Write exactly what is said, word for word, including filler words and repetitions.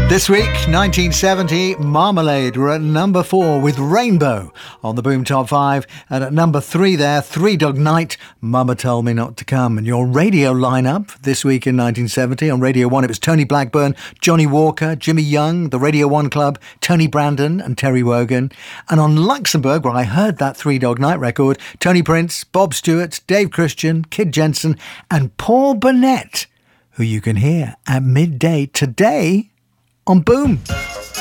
This week, nineteen seventy, Marmalade were at number four with Rainbow on the Boom Top five. And at number three there, Three Dog Night, Mama Told Me Not to Come. And your radio lineup this week in nineteen seventy on Radio one, it was Tony Blackburn, Johnny Walker, Jimmy Young, the Radio one Club, Tony Brandon and Terry Wogan. And on Luxembourg, where I heard that Three Dog Night record, Tony Prince, Bob Stewart, Dave Christian, Kid Jensen and Paul Burnett, who you can hear at midday today on Boom.